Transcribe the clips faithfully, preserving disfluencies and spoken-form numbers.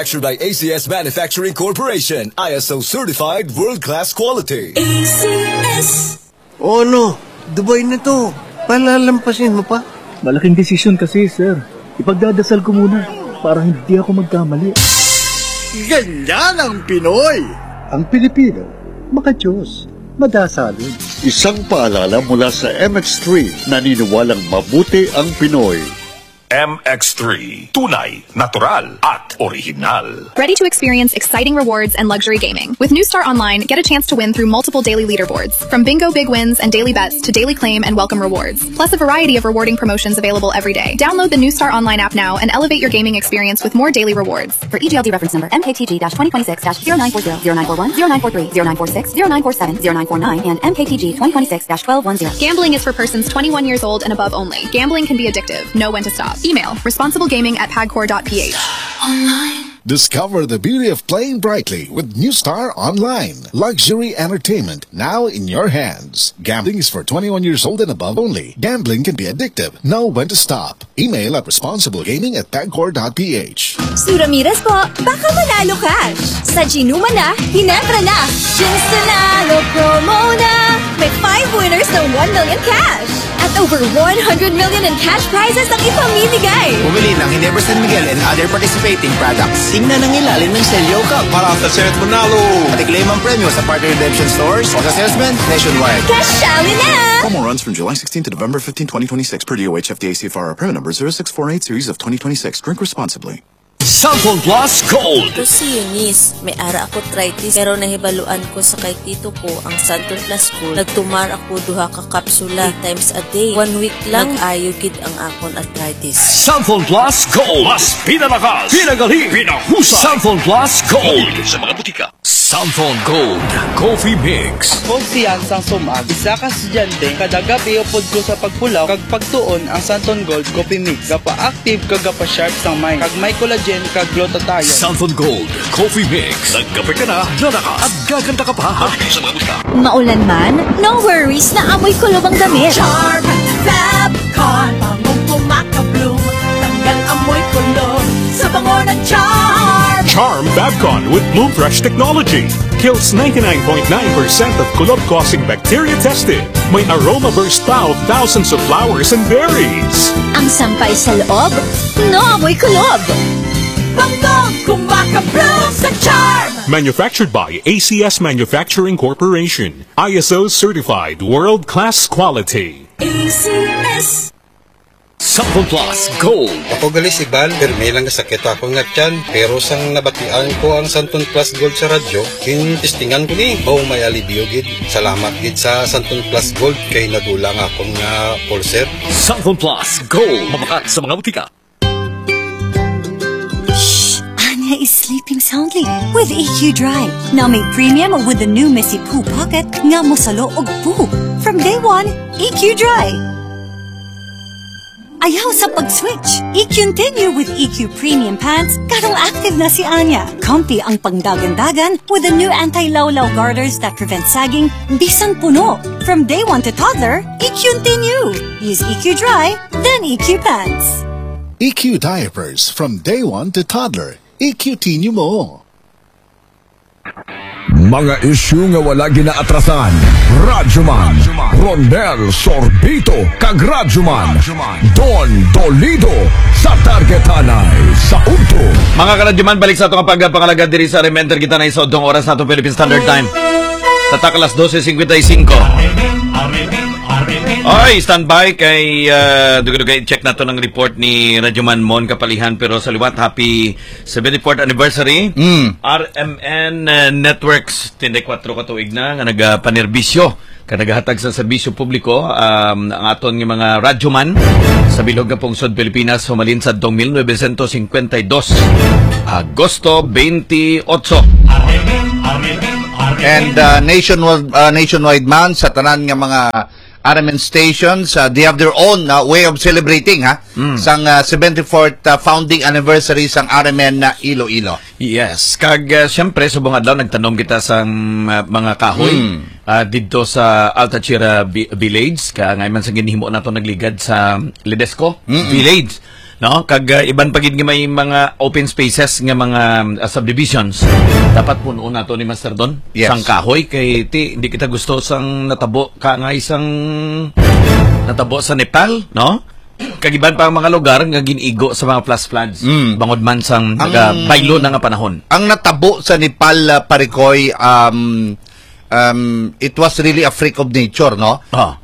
Manufactured by A C S Manufacturing Corporation, I S O certified world-class quality. A C S. Oh no, Dubai na to. Palalampasin mo pa? Malaking desisyon kasi, sir. Ipagdadasal ko muna para hindi ako magkamali. Ganyan ang Pinoy! Ang Pilipino, makadiyos, madasalin. Isang paalala mula sa M X three, naniniwalang mabuti ang Pinoy. M X three. Tunay, natural, at original. Ready to experience exciting rewards and luxury gaming. With New Star Online, get a chance to win through multiple daily leaderboards. From bingo big wins and daily bets to daily claim and welcome rewards. Plus a variety of rewarding promotions available every day. Download the New Star Online app now and elevate your gaming experience with more daily rewards. For E G L D reference number M K T G twenty twenty-six zero nine four zero, zero nine four one, zero nine four three, zero nine four six, zero nine four seven, zero nine four nine, and M K T G twenty twenty-six twelve ten. Gambling is for persons twenty-one years old and above only. Gambling can be addictive. Know when to stop. Email responsible gaming at pagcor dot p h. Online. Discover the beauty of playing brightly with New Star Online. Luxury entertainment now in your hands. Gambling is for twenty-one years old and above only. Gambling can be addictive. Know when to stop. Email at responsible gaming at pagcor dot p h. Su Ramirez po, baka manalo cash. Sa Ginuma na, Ginebra na. Gins Nanalo promo na. May five winners ng one million cash. At over one hundred million in cash prizes ang ipamimigay. Bumili ng Ginebra San Miguel and other participating products. Tingnan ang ilalim ng Celio Cup para sa set manalo. At i-claim ang premyo sa partner redemption stores o sa salesman nationwide. Cashali na! Promo runs from July sixteenth to November fifteenth, twenty twenty-six per D O H F D A C F R. Permit number zero six four eight series of twenty twenty-six. Drink responsibly. Cellphone Plus Gold. Ako si Eunice, may ara ako arthritis pero nahibaluan ko sa kay tito ko ang Santon Plus Gold. Nagtumar ako duha ka kapsula three times a day. One week lang ayugid ang akon arthritis. Cellphone Plus Gold. Mas pinalakas, pinagaling, pinahusay. Cellphone Plus Gold. Sa mga butika. Cellphone Gold Coffee Mix. Kung siyan sang sumag, isa ka estudyante, kada gabi upod ko sa pagpulaw, kag pagtuon ang Santon Gold Coffee Mix. Gapa-active kag gapa-sharp sang mind. Kag may collagen kag glutathione. Santon Gold Coffee Mix. Nagkape ka na, lalakas at gaganda ka pa. Mabili sa mga butika. Maulan man, no worries na amoy kulob ang damit. Charm Fabcon, bangong pumakabloom. Tanggal amoy kulob sa bango ng Charm. Charm Fabcon with Bloom Fresh technology kills ninety-nine point nine percent of kulob-causing bacteria tested. May aroma burst pa of thousands of flowers and berries. Ang sampay sa loob, no amoy kulob. Bangong kumakabloom sa Charm. Manufactured by A C S Manufacturing Corporation. I S O certified world-class quality. A C S. Cellphone Plus Gold. Ako galis Iban, permi lang sakit ako nga tiyan. Pero sang nabatian ko ang Santon Plus Gold sa radyo, kinistingan ko ni. Oh, may alibyo gid. Salamat gid sa Santon Plus Gold kay nadulang akong nga pulser. Cellphone Plus Gold. Mabakat sa mga butika. Shh! Anya is sleeping soundly with E Q Dry. Now made premium with the new Messy Poo Pocket nga mosalo og poo. From day one, E Q Dry. Ayaw sa pag-switch. I-continue with E Q Premium Pants. Karong active na si Anya. Comfy ang pangdagan-dagan with the new anti-lawlaw garters that prevent sagging. Bisan puno. From day one to toddler, I-continue. Use E Q Dry, then E Q Pants. E Q Diapers from day one to toddler. I-continue mo. Mga isyu nga wala ginaatrasan. Radyoman, Rondel Sorbito, kag Radyoman, Don Dolido, sa Targetanay, sa Unto. Mga karadyoman, balik sa itong pagpangalagad diri sa Rementer kita na isa odong oras sa itong Philippine Standard Time. Tatak alas twelve fifty-five. Oy, standby kay uh, dugay check na to ng report ni Radyoman Mon Kapalihan, pero sa liwat happy seventy-fourth anniversary. mm. R M N uh, Networks thirty-four katuig na nga nagapanerbisyo ka nagahatag sa serbisyo publiko um, ang aton nga mga radyoman sa bilog nga pungsod Pilipinas humalin sa nineteen fifty-two Agosto twenty-eight. And uh, nationwide uh, nationwide man sa tanan nga mga R M N stations, uh, they have their own uh, way of celebrating ha mm. sang uh, seventy-fourth uh, founding anniversary sang R M N na uh, Iloilo. Yes, kag uh, syempre subong adlaw nagtanom kita sang uh, mga kahoy mm. uh, didto sa Altachira Village ka ngay man sang ginhimo nato nagligad sa Ledesco mm-hmm. Village. no, kag uh, iban pagid nga may mga open spaces nga mga uh, subdivisions, dapat puno nato ni Master Don. Yes. Sang kahoy kay ti hindi kita gusto sang natabo ka nga isang natabo sa Nepal, no? Kagiban pa ang mga lugar nga ginigo sa mga flash floods. Mm. Bangod man sang ang, baylo na nga panahon. Ang natabo sa Nepal, uh, Parikoy, um, um, it was really a freak of nature, no? Oh.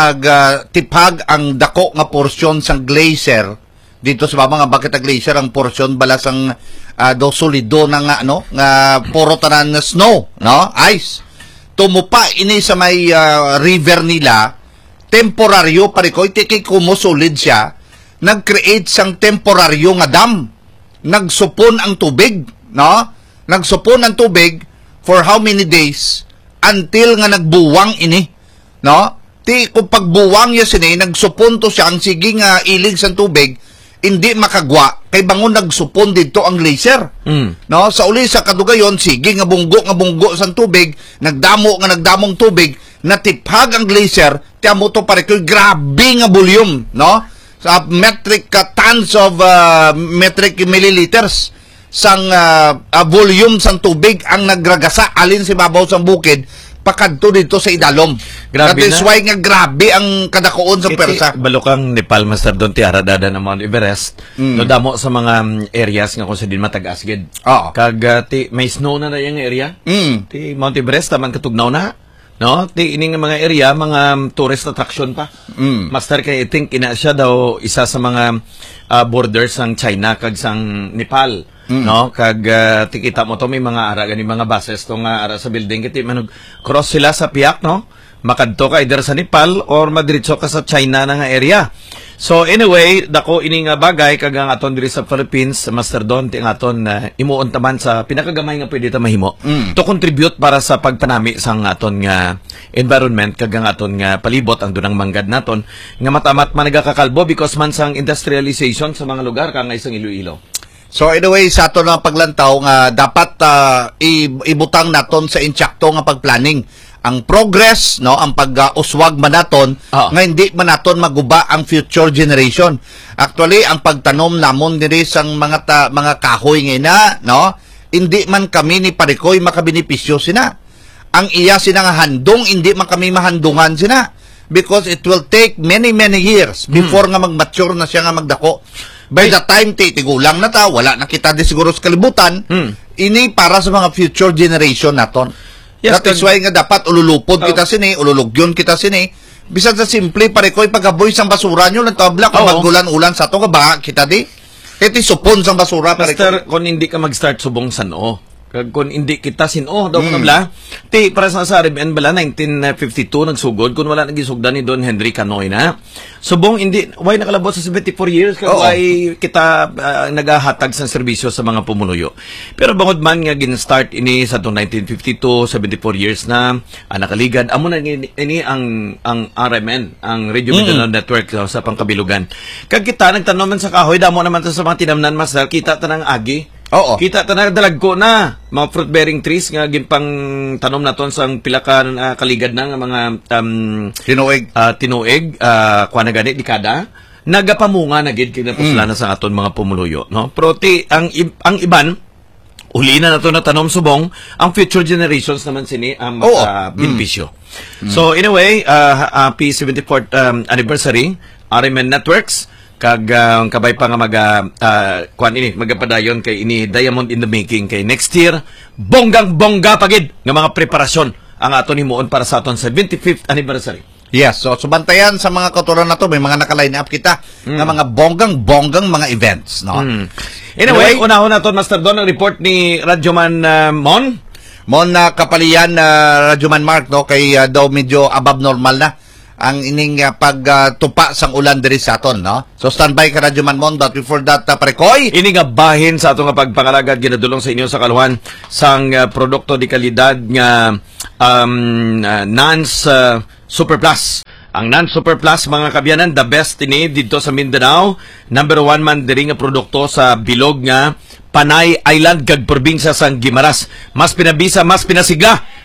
Nagtipag uh, ang dako nga porsyon sang glacier dito sa mga Bakita Glacier, ang porsyon balas ang uh, do solido na nga, no? Nga puro tanan na snow, no? Ice. Tumupa ini sa may uh, river nila, temporaryo, Parikoy, tiki kumusulid siya, nag-create sang temporaryo nga dam. Nagsupon ang tubig, no? Nagsupon ang tubig for how many days until nga nagbuwang ini, no? Ti kung pagbuwang ya sini, nagsupon to siya ang sige nga ilig sang tubig, hindi makagwa kay bangon nagsupon dito ang glacier. Mm. No, sa uli sa kadugayon sige nga bunggo nga bunggo sang tubig, nagdamo nga nagdamong tubig, natipag ang glacier, tiamo to Parikoy, grabe nga volume, no? Sa metric uh, tons of uh, metric milliliters sang uh, uh, volume sang tubig ang nagragasa alin si babaw sang bukid pakadto dito sa idalom. Grabe That is na. Why nga grabe ang kadakoon sa persa. Balokang Nepal, Master Don, ti aradada ng Mount Everest, mm. no damo sa mga um, areas nga kung sa din matag-asgid. Oh. Kag uh, ti may snow na na yung area. Mm. Ti Mount Everest taman katugnaw na. No, ti ining mga area, mga um, tourist attraction pa. Mm. Master, kay I think ina siya daw isa sa mga uh, borders ng China kag sang Nepal. Mm. No, kag uh, tikita mo to may mga ara gani mga buses to nga ara sa building kiti manog cross sila sa piyak, no? Makadto ka either sa Nepal or madiretso ka sa China na nga area. So anyway, dako ini nga bagay kag ang aton diri sa Philippines, Master Don, ti aton uh, imuon taman sa pinakagamay nga pwede ta mahimo mm. to contribute para sa pagpanami sang aton nga environment kag ang aton nga palibot ang dunang manggad naton nga matamat man nagakakalbo because man sang industrialization sa mga lugar kang isang Iloilo. So anyway, sa ato na paglantaw nga dapat uh, ibutang naton sa insyakto nga pagplanning ang progress, no, ang pag-uswag man naton oh. nga hindi man naton maguba ang future generation. Actually, ang pagtanom namon diri sang mga ta, mga kahoy ngayon, no, hindi man kami ni Parikoy makabenepisyo sina. Ang iya sina nga handong, hindi man kami mahandungan sina because it will take many many years before hmm. nga mag-mature na siya nga magdako. By the time titigulang na ta, wala na kita di siguro sa kalibutan, hmm. ini para sa mga future generation naton. Yes, that is why nga dapat ululupod oh. kita sini, ululugyon kita sini. Bisan sa simple, Parikoy, pag-aboy sang basura nyo, ng tabla, kung oh. maggulan-ulan sa to, ba, kita di? Kaya supon sang basura, Parikoy. Master, kung hindi ka mag-start subong sano, kung hindi kita sino daw mm. bla ti para sa sa R M N bala nineteen fifty-two nagsugod kun wala nagisugdan ni Don Henry Canoy na subong hindi why nakalabot sa seventy-four years kay why kita uh, nagahatag sa serbisyo sa mga pumuluyo. Pero bangod man nga gin-start ini sa nineteen fifty-two, seventy-four years na uh, nakaligad amo na ini, ini ang ang R M N ang Radio Mindanao mm. Network uh, sa pangkabilugan. Kag kita nagtanom man sa kahoy damo naman sa mga tinamnan Master, kita tanang agi. Oo. Kita tanang dalag ko na mga fruit bearing trees nga ginpang tanom naton sang pila ka uh, kaligad na nga mga um, tinuig uh, tinuig uh, kuha na gani dekada nagapamunga na gid kay napuslan mm. sa aton mga pumuluyo, no? Pero ti ang ang iban uli na nato na tanom subong ang future generations naman sini ang um, uh, benepisyo. Mm. So anyway, uh, happy seventy-fourth um, anniversary R M N Networks. Kag uh, kabay pa nga mag uh, kuan ini magapadayon kay ini Diamond in the Making kay next year bonggang bongga pagid nga mga preparasyon ang aton himuon para sa aton seventy-fifth anniversary. Yes, so subantayan sa mga kauturan na to may mga naka-line up kita mm. nga mga bonggang bonggang mga events, no. Mm. Anyway, anyway unahon naton Master Don ang report ni Radyoman uh, Mon Mon na uh, kapalian na uh, Radyoman Mark, no, kay uh, daw medyo above normal na ang ining uh, pagtupa uh, sang ulan diri sa aton, no? So standby ka Radyoman Mon, but before that uh, Parikoy, ini nga bahin sa aton nga pagpangalagad ginadulong sa inyo sa kaluhan sang uh, produkto di kalidad nga um, uh, Nans uh, Super Plus. Ang Nans Super Plus, mga kabyanan, the best ini dito sa Mindanao. Number one man diri nga produkto sa bilog nga Panay Island kag probinsya sang Guimaras. Mas pinabisa, mas pinasigla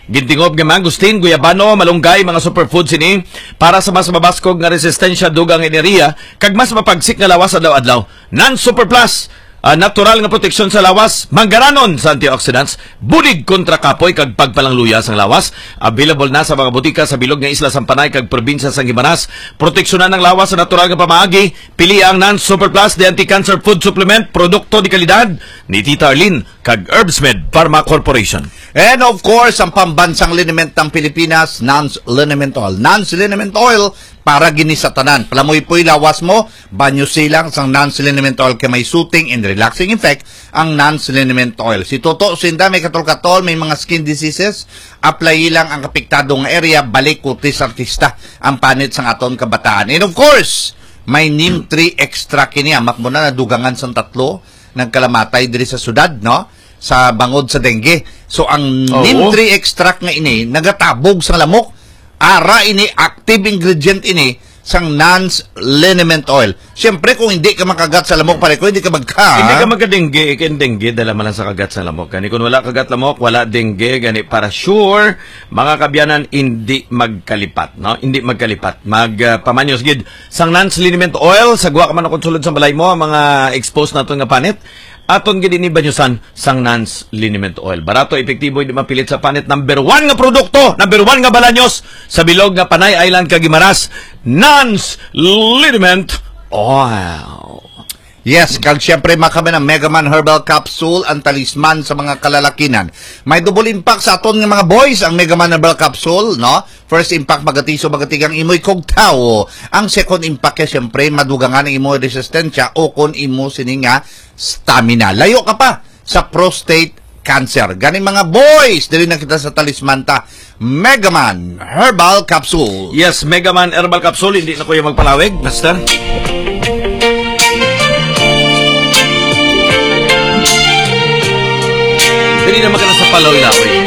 Gintingob nga mangustin, guyabano, malunggay, mga superfoods ini para sa mas mabaskog nga resistensya dugang enerhiya kag mas mapagsik nga lawas adlaw-adlaw. Nan Super Plus, uh, natural nga proteksyon sa lawas, manggaranon sa antioxidants, bulig kontra kapoy kag pagpalangluya sang lawas. Available na sa mga butika sa bilog nga isla Sampanay kag probinsya sang Gimaras. Proteksyonan ng lawas sa natural nga pamaagi. Pili ang Nan Super Plus, the anti-cancer food supplement, produkto di kalidad ni Tita Arlene kag Herbsmed Pharma Corporation. And of course, ang pambansang liniment ng Pilipinas, Nance Liniment Oil. Nance Liniment Oil para gini sa tanan. Palamoy-poy lawas mo, banyo silang sang Nance Liniment Oil kay may soothing and relaxing effect ang Nance Liniment Oil. Si Toto Sinda may katol-katol, may mga skin diseases, apply lang ang kapiktadong area, balik kutis artista ang panit sang aton kabataan. And of course, may neem tree extract kini. Amak mo na nadugangan sang tatlo ng kalamatay diri sa sudad, no? Sa bangod sa dengue. So ang Oo. neem tree extract nga ini nagatabog sa lamok. Ara ini active ingredient ini sang Nance Liniment Oil. Siyempre kung hindi ka makagat sa lamok pare ko hindi ka magka. Hindi ka magka-dengue, ikin dengue dala man lang sa kagat sa lamok. Gani kung wala kagat lamok, wala dengue, gani para sure mga kabyanan hindi magkalipat, no? Hindi magkalipat. Magpamanyos uh, gid sang Nance Liniment Oil sagwa ka man akong sulod sa balay mo mga exposed nato nga panit. Aton gid ini banyusan sang Nance Liniment Oil. Barato, epektibo, hindi mapilit sa panit. Number one nga produkto, number one nga balanyos sa bilog nga Panay Island kag Gimaras, Nance Liniment Oil. Yes, kag siyempre makami ng Megaman Herbal Capsule, ang talisman sa mga kalalakinan. May double impact sa aton nga mga boys ang Megaman Herbal Capsule, no? First impact magatiso magatigang imoy kogtaw. Ang second impact kay siyempre madugangan ang imoy resistensya o kon imo sininga stamina. Layo ka pa sa prostate cancer. Ganing mga boys, dili na kita sa talisman ta. Megaman Herbal Capsule. Yes, Megaman Herbal Capsule, hindi na ko yung magpalawig, Master. Hindi naman ka na sa palaw na ako eh.